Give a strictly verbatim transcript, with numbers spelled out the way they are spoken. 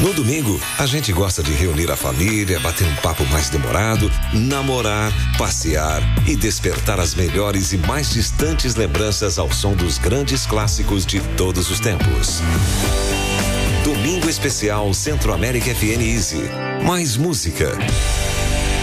No domingo, a gente gosta de reunir a família, bater um papo mais demorado, namorar, passear e despertar as melhores e mais distantes lembranças ao som dos grandes clássicos de todos os tempos. Domingo Especial Centro América F M Easy. Mais música,